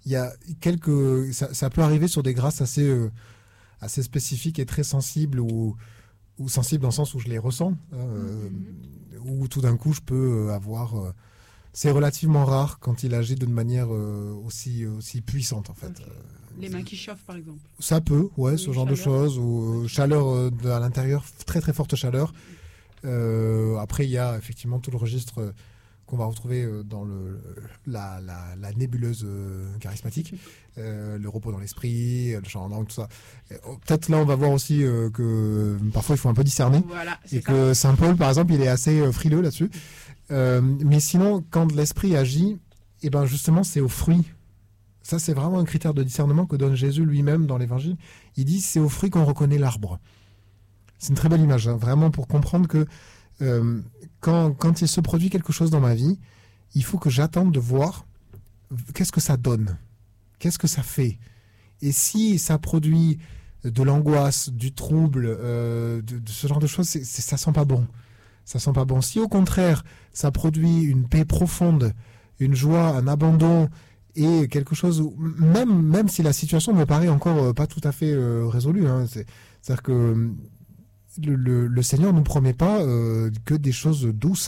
il y a ça peut arriver sur des grâces assez spécifiques et très sensibles ou sensibles dans le sens où je les ressens, où tout d'un coup je peux avoir... c'est relativement rare quand il agit d'une manière aussi puissante en fait. Okay. Les mains qui chauffent par exemple. Ça peut, ce genre de choses, ou chaleur à l'intérieur, très très forte chaleur. Après il y a effectivement tout le registre qu'on va retrouver dans la nébuleuse charismatique, le repos dans l'esprit, le chant en langue, tout ça. Peut-être là on va voir aussi que parfois il faut un peu discerner, voilà, et que Saint Paul par exemple il est assez frileux là-dessus. Mais sinon quand l'esprit agit, et ben justement c'est au fruit. Ça c'est vraiment un critère de discernement que donne Jésus lui-même dans l'évangile. Il dit c'est au fruit qu'on reconnaît l'arbre. C'est une très belle image, vraiment pour comprendre que quand il se produit quelque chose dans ma vie, il faut que j'attende de voir qu'est-ce que ça donne, qu'est-ce que ça fait. Et si ça produit de l'angoisse, du trouble, de ce genre de choses, ça sent pas bon. Ça sent pas bon. Si au contraire, ça produit une paix profonde, une joie, un abandon et quelque chose où, même si la situation me paraît encore pas tout à fait résolue, c'est-à-dire que le Seigneur ne nous promet pas que des choses douces.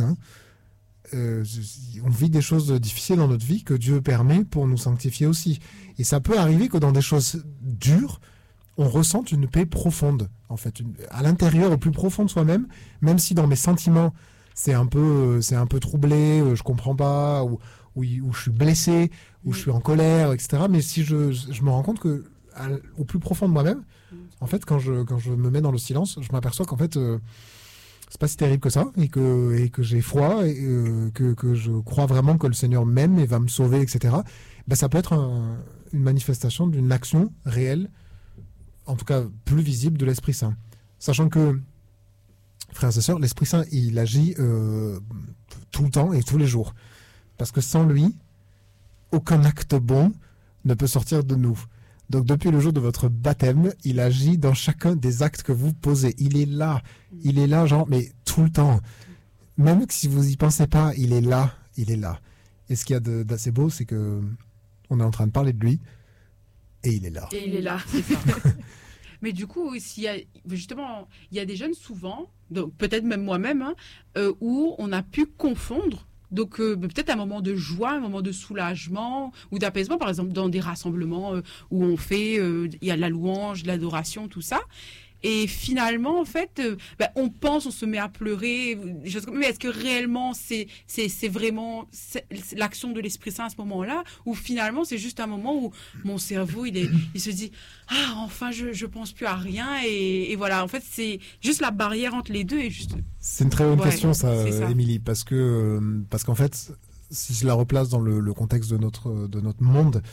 On vit des choses difficiles dans notre vie que Dieu permet pour nous sanctifier aussi. Et ça peut arriver que dans des choses dures, on ressente une paix profonde, en fait, à l'intérieur, au plus profond de soi-même, même si dans mes sentiments, c'est un peu troublé, je comprends pas, ou je suis blessé, ou je suis en colère, etc. Mais si je me rends compte que au plus profond de moi-même, en fait, quand je me mets dans le silence, je m'aperçois qu'en fait, c'est pas si terrible que ça, et que j'ai foi, et que je crois vraiment que le Seigneur m'aime et va me sauver, etc. Ben, ça peut être une manifestation d'une action réelle, en tout cas plus visible, de l'Esprit Saint. Sachant que, frères et sœurs, l'Esprit Saint, il agit tout le temps et tous les jours. Parce que sans lui, aucun acte bon ne peut sortir de nous. Donc depuis le jour de votre baptême, il agit dans chacun des actes que vous posez. Il est là, genre, mais tout le temps. Même si vous y pensez pas, il est là. Et ce qu'il y a d'assez beau, c'est que on est en train de parler de lui, et il est là. Et il est là, c'est ça. Mais du coup, il y a des jeunes souvent, donc peut-être même moi-même, où on a pu confondre. Donc peut-être un moment de joie, un moment de soulagement ou d'apaisement, par exemple dans des rassemblements où on fait, il y a de la louange, de l'adoration, tout ça. Et finalement, en fait, on pense, on se met à pleurer. Mais est-ce que réellement c'est vraiment l'action de l'Esprit Saint à ce moment-là, ou finalement c'est juste un moment où mon cerveau il se dit enfin je pense plus à rien, et voilà, en fait c'est juste la barrière entre les deux et juste. C'est une très bonne question ça, Émilie, parce qu'en fait, si je la replace dans le contexte de notre monde,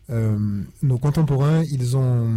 nos contemporains ils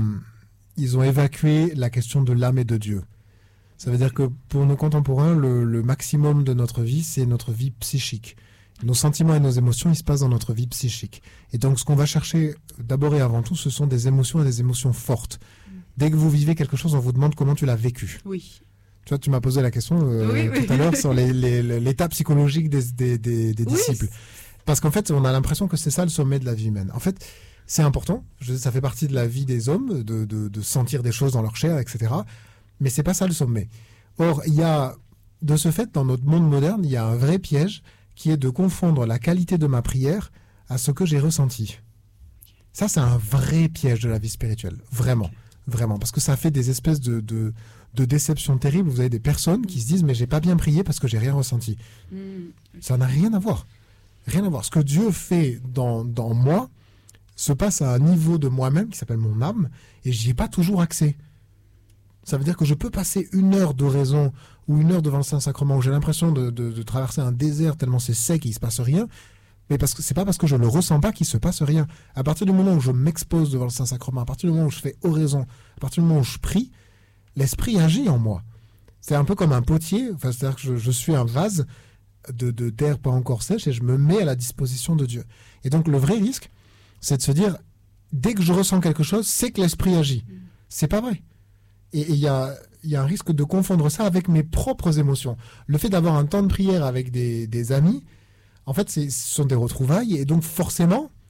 ont évacué la question de l'âme et de Dieu. Ça veut dire que pour nos contemporains, le maximum de notre vie, c'est notre vie psychique. Nos sentiments et nos émotions, ils se passent dans notre vie psychique. Et donc, ce qu'on va chercher d'abord et avant tout, ce sont des émotions et des émotions fortes. Dès que vous vivez quelque chose, on vous demande comment tu l'as vécu. Oui. Tu vois, tu m'as posé la question tout à l'heure sur l'état psychologique des disciples. Parce qu'en fait, on a l'impression que c'est ça le sommet de la vie humaine. En fait, c'est important, ça fait partie de la vie des hommes, de sentir des choses dans leur chair, etc. Mais c'est pas ça le sommet. Or, il y a, de ce fait, dans notre monde moderne, il y a un vrai piège qui est de confondre la qualité de ma prière à ce que j'ai ressenti. Ça, c'est un vrai piège de la vie spirituelle. Vraiment. Vraiment. Parce que ça fait des espèces de déceptions terribles. Vous avez des personnes qui se disent « mais j'ai pas bien prié parce que j'ai rien ressenti ». Ça n'a rien à voir. Rien à voir. Ce que Dieu fait dans moi se passe à un niveau de moi-même qui s'appelle mon âme, et j'y ai pas toujours accès. Ça veut dire que je peux passer 1 heure d'oraison ou 1 heure devant le Saint-Sacrement où j'ai l'impression de traverser un désert tellement c'est sec et il se passe rien, mais parce que c'est pas parce que je le ressens pas qu'il se passe rien. À partir du moment où je m'expose devant le Saint-Sacrement, à partir du moment où je fais oraison, à partir du moment où je prie, l'Esprit agit en moi. C'est un peu comme un potier, c'est-à-dire que je suis un vase de terre pas encore sèche et je me mets à la disposition de Dieu. Et donc le vrai risque, c'est de se dire, dès que je ressens quelque chose, c'est que l'Esprit agit. C'est pas vrai. Et il y a un risque de confondre ça avec mes propres émotions. Le fait d'avoir un temps de prière avec des amis, en fait, ce sont des retrouvailles, et donc forcément,